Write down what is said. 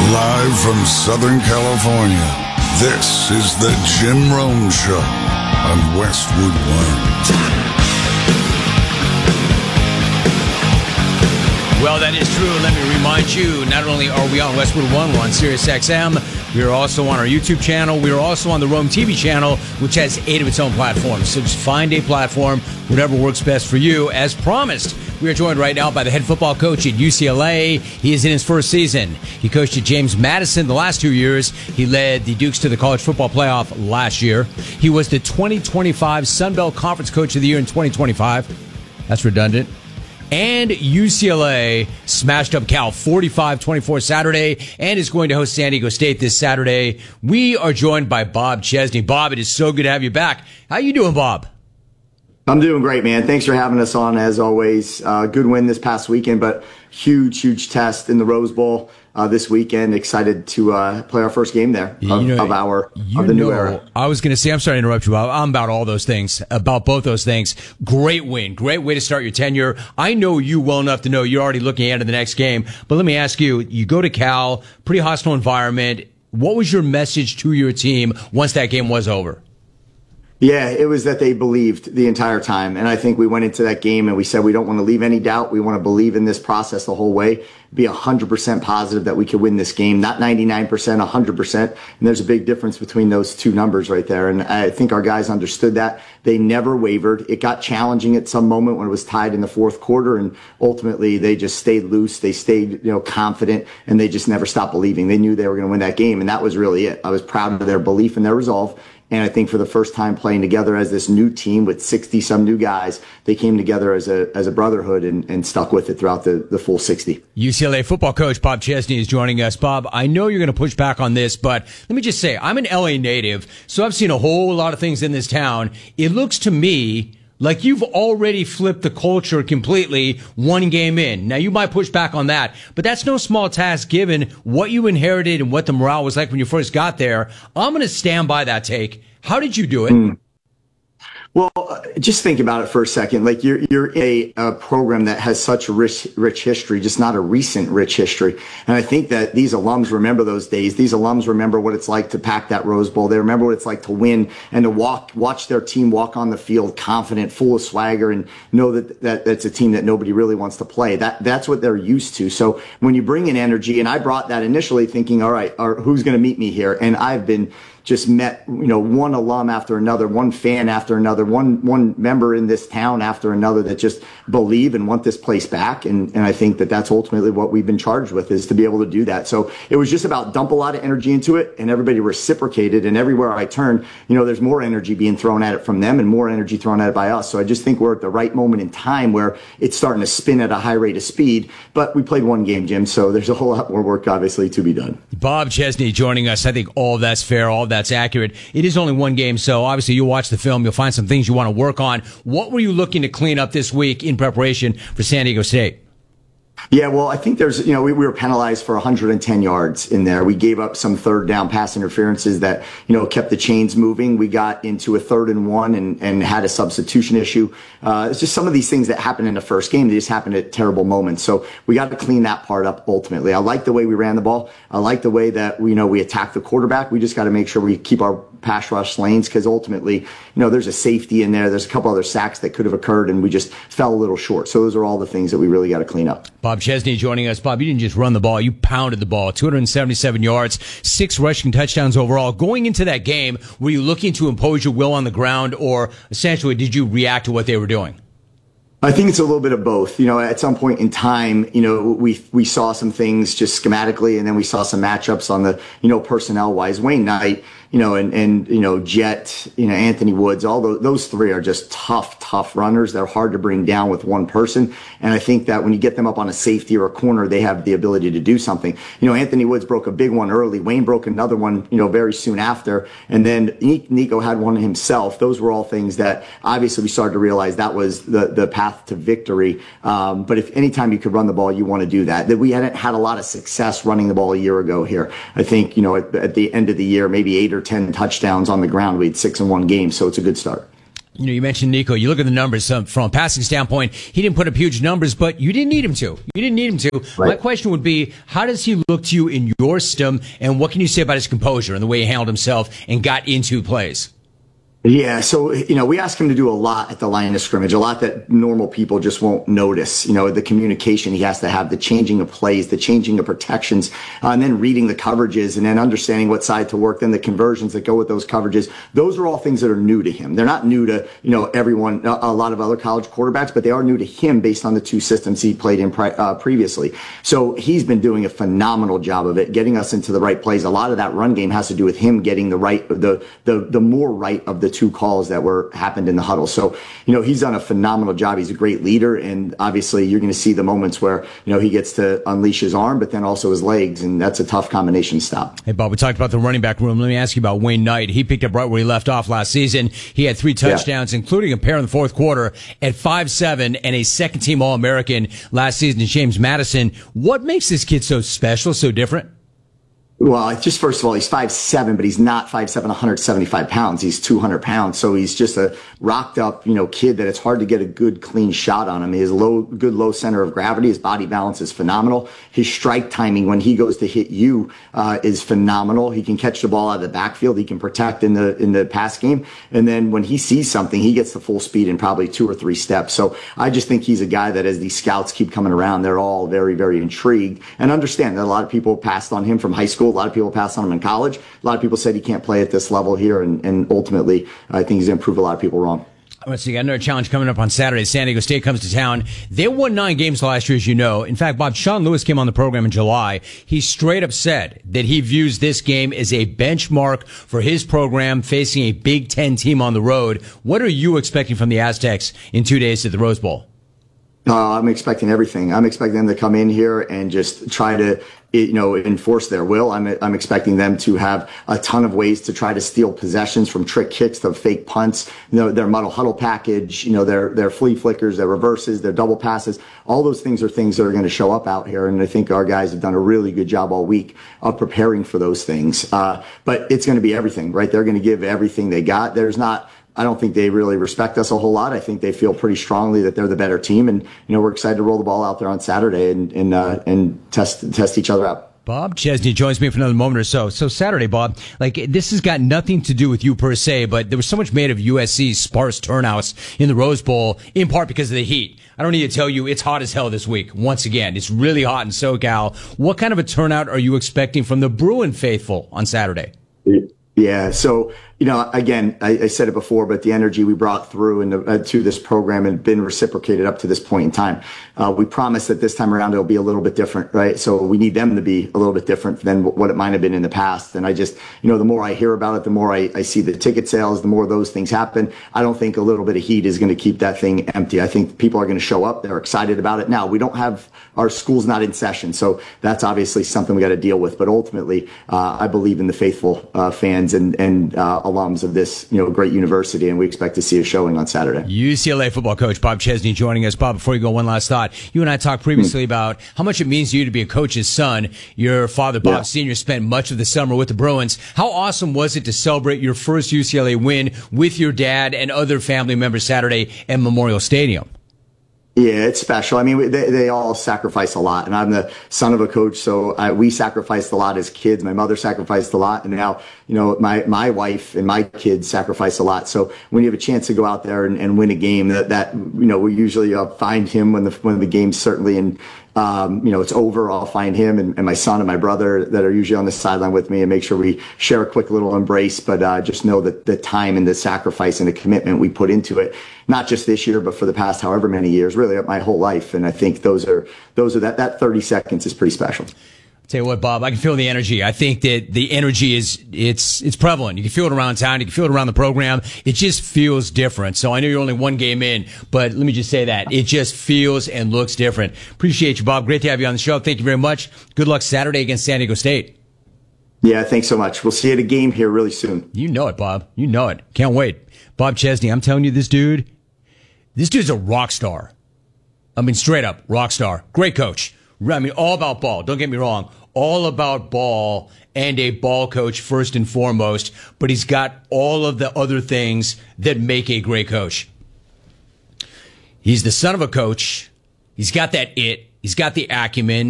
Live from Southern California, this is the Jim Rome Show on Westwood One. Well, that is true. Let me remind you, not only are we on Westwood One, we're on Sirius XM. We are also on our YouTube channel. We are also on the Rome TV channel, which has 8 of its own platforms. So just find a platform, whatever works best for you. As promised, we are joined right now by the head football coach at UCLA. He is in his first season. He coached at James Madison the last 2 years. He led the Dukes to the college football playoff last year. He was the 2025 Sun Belt Conference Coach of the Year in 2025. That's redundant. And UCLA smashed up Cal 45-24 Saturday and is going to host San Diego State this Saturday. We are joined by Bob Chesney. Bob, it is so good to have you back. How you doing, Bob? I'm doing great, man. Thanks for having us on, as always. Good win this past weekend, but huge test in the Rose Bowl this weekend. Excited to play our first game there of the new era. I was going to say, I'm sorry to interrupt you, Bob. I'm about all those things, about both those things. Great win. Great way to start your tenure. I know you well enough to know you're already looking ahead to the next game. But let me ask you, you go to Cal, pretty hostile environment. What was your message to your team once that game was over? Yeah, it was that they believed the entire time. And I think we went into that game and we said we don't want to leave any doubt. We want to believe in this process the whole way, be 100% positive that we could win this game, not 99%, 100%. And there's a big difference between those two numbers right there. And I think our guys understood that. They never wavered. It got challenging at some moment when it was tied in the fourth quarter. And ultimately, they just stayed loose. They stayed, confident, and they just never stopped believing. They knew they were going to win that game. And that was really it. I was proud of their belief and their resolve. And I think for the first time playing together as this new team with 60-some new guys, they came together as a brotherhood and stuck with it throughout the full 60. UCLA football coach Bob Chesney is joining us. Bob, I know you're going to push back on this, but let me just say, I'm an LA native, so I've seen a whole lot of things in this town. It looks to me like you've already flipped the culture completely one game in. Now, you might push back on that, but that's no small task given what you inherited and what the morale was like when you first got there. I'm going to stand by that take. How did you do it? Well, just think about it for a second. Like you're in a program that has such a rich history, just not a recent rich history. And I think that these alums remember those days. These alums remember what it's like to pack that Rose Bowl. They remember what it's like to win and to watch their team walk on the field confident, full of swagger, and know that that's a team that nobody really wants to play. That's what they're used to. So when you bring in energy, and I brought that initially thinking, all right, who's going to meet me here? And I've been just met, one alum after another, one fan after another, one member in this town after another that just believe and want this place back. And I think that that's ultimately what we've been charged with, is to be able to do that. So it was just about dump a lot of energy into it, and everybody reciprocated. And everywhere I turn, there's more energy being thrown at it from them and more energy thrown at it by us. So I just think we're at the right moment in time where it's starting to spin at a high rate of speed. But we played one game, Jim, so there's a whole lot more work, obviously, to be done. Bob Chesney joining us. I think all of that's fair, all of that's accurate. It is only one game, so obviously you'll watch the film. You'll find some things you want to work on. What were you looking to clean up this week in preparation for San Diego State? Yeah, well, I think there's, we were penalized for 110 yards in there. We gave up some third down pass interferences that, kept the chains moving. We got into a 3rd and 1 and had a substitution issue. It's just some of these things that happened in the first game. They just happened at terrible moments. So we got to clean that part up ultimately. I like the way we ran the ball. I like the way that, we attacked the quarterback. We just got to make sure we keep our pass rush lanes, because ultimately, there's a safety in there. There's a couple other sacks that could have occurred, and we just fell a little short. So those are all the things that we really got to clean up. Bob Chesney joining us. Bob, you didn't just run the ball. You pounded the ball. 277 yards, 6 rushing touchdowns overall. Going into that game, were you looking to impose your will on the ground, or essentially did you react to what they were doing? I think it's a little bit of both. At some point in time, we saw some things just schematically, and then we saw some matchups on the, personnel wise. Wayne Knight, Jet, Anthony Woods, all those three are just tough runners. They're hard to bring down with one person. And I think that when you get them up on a safety or a corner, they have the ability to do something. Anthony Woods broke a big one early. Wayne broke another one, very soon after. And then Nico had one himself. Those were all things that obviously we started to realize that was the path to victory. But if anytime you could run the ball, you want to do that. That we hadn't had a lot of success running the ball a year ago here. I think, at the end of the year, maybe 8 or 10 touchdowns on the ground. We had 6 in one game, so it's a good start. You mentioned Nico. You look at the numbers from a passing standpoint. He didn't put up huge numbers, but you didn't need him to. Right. My question would be, how does he look to you in your system, and what can you say about his composure and the way he handled himself and got into plays? Yeah, so, we ask him to do a lot at the line of scrimmage, a lot that normal people just won't notice. The communication he has to have, the changing of plays, the changing of protections, and then reading the coverages and then understanding what side to work, then the conversions that go with those coverages. Those are all things that are new to him. They're not new to, everyone, a lot of other college quarterbacks, but they are new to him based on the two systems he played in previously. So he's been doing a phenomenal job of it, getting us into the right plays. A lot of that run game has to do with him getting the more right of the two calls that happened in the huddle. So, he's done a phenomenal job. He's a great leader. And obviously you're going to see the moments where, he gets to unleash his arm, but then also his legs. And that's a tough combination to stop. Hey, Bob, we talked about the running back room. Let me ask you about Wayne Knight. He picked up right where he left off last season. He had 3 touchdowns, including a pair in the fourth quarter at 5'7" and a second team All-American last season to James Madison. What makes this kid so special, so different? Well, just first of all, he's 5'7", but he's not 5'7", 175 pounds. He's 200 pounds. So he's just a rocked up, kid that it's hard to get a good, clean shot on him. He has good low center of gravity. His body balance is phenomenal. His strike timing when he goes to hit you, is phenomenal. He can catch the ball out of the backfield. He can protect in the pass game. And then when he sees something, he gets the full speed in probably 2 or 3 steps. So I just think he's a guy that as these scouts keep coming around, they're all very, very intrigued and understand that a lot of people passed on him from high school. A lot of people passed on him in college. A lot of people said he can't play at this level here, and ultimately, I think he's going to prove a lot of people wrong. Let's see, got another challenge coming up on Saturday. San Diego State comes to town. They won 9 games last year, as you know. In fact, Bob, Sean Lewis came on the program in July. He straight up said that he views this game as a benchmark for his program facing a Big Ten team on the road. What are you expecting from the Aztecs in 2 days at the Rose Bowl? I'm expecting everything. I'm expecting them to come in here and just try to, enforce their will. I'm expecting them to have a ton of ways to try to steal possessions, from trick kicks to fake punts, their muddle huddle package, their flea flickers, their reverses, their double passes. All those things are things that are going to show up out here. And I think our guys have done a really good job all week of preparing for those things. But it's going to be everything, right? They're going to give everything they got. I don't think they really respect us a whole lot. I think they feel pretty strongly that they're the better team, and we're excited to roll the ball out there on Saturday and test each other out. Bob Chesney joins me for another moment or so. So Saturday, Bob, this has got nothing to do with you per se, but there was so much made of USC's sparse turnouts in the Rose Bowl, in part because of the heat. I don't need to tell you, it's hot as hell this week. Once again, it's really hot in SoCal. What kind of a turnout are you expecting from the Bruin faithful on Saturday? Yeah. So, again, I said it before, but the energy we brought through to this program and been reciprocated up to this point in time. We promised that this time around it'll be a little bit different, right? So we need them to be a little bit different than what it might have been in the past. And I just, the more I hear about it, the more I see the ticket sales, the more those things happen. I don't think a little bit of heat is going to keep that thing empty. I think people are going to show up. They're excited about it. Now, we don't have, our school's not in session, so that's obviously something we got to deal with. But ultimately, I believe in the faithful fans and alums of this, great university, and we expect to see a showing on Saturday. UCLA football coach Bob Chesney joining us. Bob, before you go, one last thought. You and I talked previously about how much it means to you to be a coach's son. Your father, Bob Sr., spent much of the summer with the Bruins. How awesome was it to celebrate your first UCLA win with your dad and other family members Saturday at Memorial Stadium? Yeah, it's special. I mean, they all sacrifice a lot, and I'm the son of a coach, so we sacrificed a lot as kids. My mother sacrificed a lot, and now, my wife and my kids sacrifice a lot. So when you have a chance to go out there and win a game, that we usually find him when the game's certainly in. It's over, I'll find him and my son and my brother that are usually on the sideline with me and make sure we share a quick little embrace. But just know that the time and the sacrifice and the commitment we put into it, not just this year, but for the past however many years, really my whole life. And I think those are that 30 seconds is pretty special. Tell you what, Bob, I can feel the energy. I think that the energy it's prevalent. You can feel it around town. You can feel it around the program. It just feels different. So I know you're only one game in, but let me just say that. It just feels and looks different. Appreciate you, Bob. Great to have you on the show. Thank you very much. Good luck Saturday against San Diego State. Yeah, thanks so much. We'll see you at a game here really soon. You know it, Bob. You know it. Can't wait. Bob Chesney, I'm telling you, this dude's a rock star. I mean, straight up rock star. Great coach. I mean, all about ball. Don't get me wrong. all about ball and a ball coach first and foremost, but he's got all of the other things that make a great coach. He's the son of a coach. He's got that it. He's got the acumen.